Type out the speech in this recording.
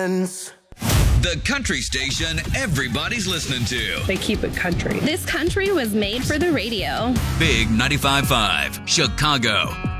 friends. The country station everybody's listening to. They keep it country. This country was made for the radio. Big 95.5, Chicago.